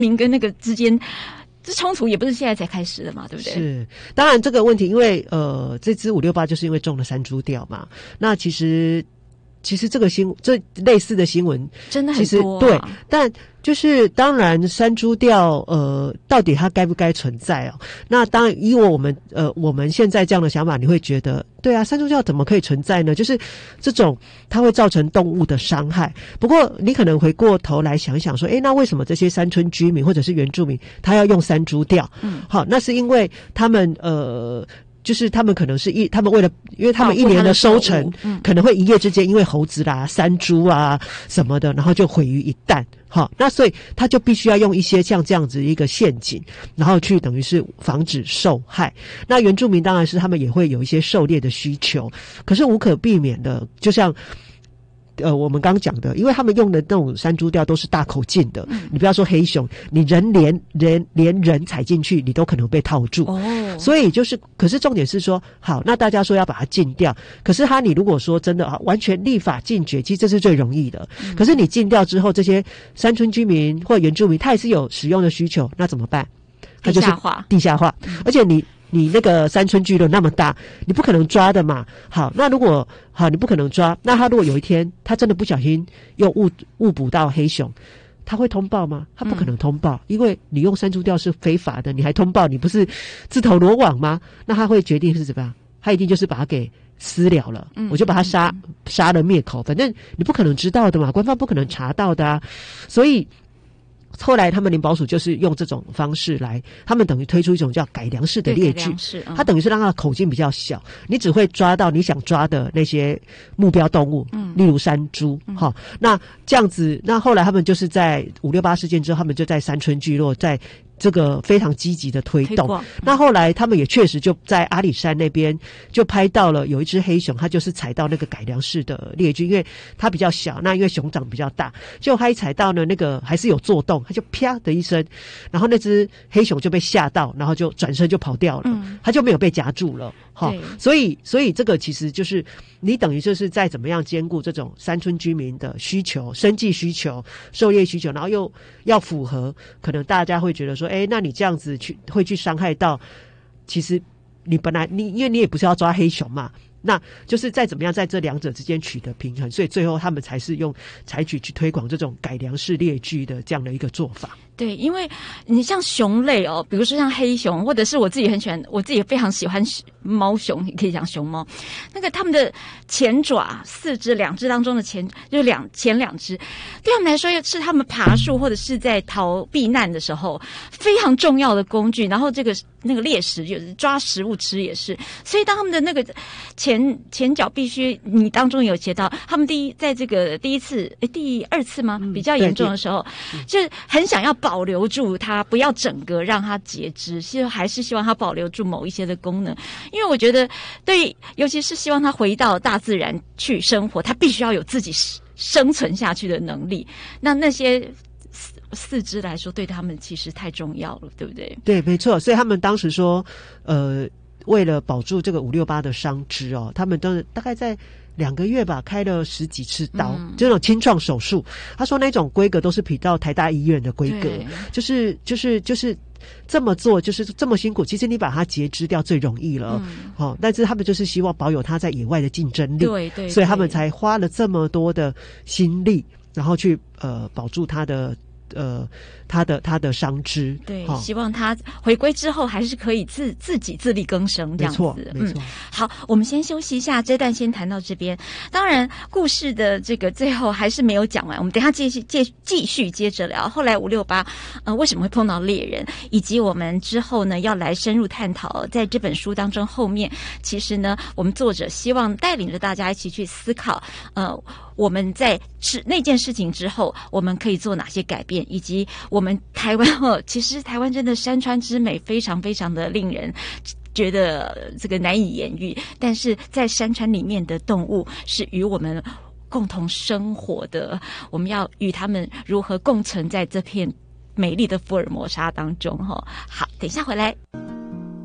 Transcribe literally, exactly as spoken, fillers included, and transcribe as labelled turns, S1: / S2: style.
S1: 民跟那个之间。这冲突也不是现在才开始的嘛，对不对？
S2: 是，当然这个问题，因为呃，这支五六八就是因为中了山猪吊嘛。那其实，其实这个新这类似的新闻
S1: 真的很多、啊，
S2: 对，但就是当然山猪吊呃，到底它该不该存在哦？那当然，以我们呃我们现在这样的想法，你会觉得，对啊，山猪吊怎么可以存在呢？就是这种它会造成动物的伤害。不过你可能回过头来想一想说，诶，那为什么这些山村居民或者是原住民他要用山猪吊？嗯，好，那是因为他们呃。就是他们可能是一，他们为了，因为他们一年的收成，嗯、可能会一夜之间因为猴子啦、山猪啊什么的，然后就毁于一旦。好，那所以他就必须要用一些像这样子一个陷阱，然后去等于是防止受害。那原住民当然是他们也会有一些狩猎的需求，可是无可避免的，就像。呃，我们刚讲的，因为他们用的那种山猪吊都是大口径的，嗯、你不要说黑熊，你人连人连人踩进去，你都可能被套住。哦，所以就是，可是重点是说，好，那大家说要把它禁掉，可是他你如果说真的啊，完全立法禁绝，其实这是最容易的。嗯、可是你禁掉之后，这些山村居民或原住民，他也是有使用的需求，那怎么办？
S1: 地下化，
S2: 地下化，嗯、而且你。你那个山村聚落那么大，你不可能抓的嘛。好，那如果好，你不可能抓，那他如果有一天他真的不小心又误误捕到黑熊，他会通报吗？他不可能通报，嗯、因为你用山猪吊是非法的，你还通报，你不是自投罗网吗？那他会决定是怎么样？他一定就是把它给私了了，嗯、我就把他杀杀了灭口，反正你不可能知道的嘛，官方不可能查到的啊，所以。后来他们林保署就是用这种方式来，他们等于推出一种叫改良式的猎具，嗯、它等于是让它的口径比较小，你只会抓到你想抓的那些目标动物，嗯、例如山猪，哈、嗯。那这样子，那后来他们就是在五六八事件之后，他们就在山村聚落在。这个非常积极的推动，推那后来他们也确实就在阿里山那边就拍到了有一只黑熊，它就是踩到那个改良式的猎具，因为它比较小，那因为熊掌比较大，就它一踩到呢，那个还是有作动，它就啪的一声，然后那只黑熊就被吓到，然后就转身就跑掉了，嗯、它就没有被夹住了，哈，所以所以这个其实就是你等于就是在怎么样兼顾这种山村居民的需求、生计需求、狩猎需求，然后又要符合可能大家会觉得说。哎，那你这样子去会去伤害到，其实你本来你因为你也不是要抓黑熊嘛，那就是再怎么样在这两者之间取得平衡，所以最后他们才是用采取去推广这种改良式猎具的这样的一个做法。
S1: 对，因为你像熊类哦，比如说像黑熊，或者是我自己很喜欢，我自己非常喜欢猫熊，你可以讲熊猫，那个他们的前爪四只，两只当中的前就两前两只，对他们来说是他们爬树或者是在逃避难的时候非常重要的工具。然后这个那个猎食就是抓食物吃也是，所以当他们的那个前前脚必须你当中有写到，他们第一在这个第一次诶第二次吗？比较严重的时候，嗯、就是很想要保留住它，不要整个让它截肢，其实还是希望它保留住某一些的功能。因为我觉得，对，尤其是希望它回到大自然去生活，它必须要有自己生存下去的能力。那那些四四肢来说，对他们其实太重要了，对不对？
S2: 对，没错。所以他们当时说，呃，为了保住这个五六八的伤肢哦，他们都是大概在。两个月吧，开了十几次刀，嗯、这种清创手术。他说那种规格都是比到台大医院的规格，就是就是就是这么做，就是这么辛苦。其实你把它截肢掉最容易了，嗯、哦，但是他们就是希望保有它在野外的竞争力，
S1: 对 对, 对，
S2: 所以他们才花了这么多的心力，然后去呃保住它的。呃，他的他的伤肢，
S1: 对，哦、希望他回归之后还是可以自自己自力更生这样子。
S2: 没错，没错。
S1: 嗯，好，我们先休息一下，这段先谈到这边。当然，故事的这个最后还是没有讲完，我们等一下继续继继续接着聊。后来五六八，呃，为什么会碰到猎人，以及我们之后呢要来深入探讨，在这本书当中后面，其实呢，我们作者希望带领着大家一起去思考，呃。我们在是那件事情之后，我们可以做哪些改变，以及我们台湾哦，其实台湾真的山川之美非常非常的令人觉得这个难以言喻，但是在山川里面的动物是与我们共同生活的，我们要与他们如何共存在这片美丽的福尔摩沙当中哈。好，等一下回来。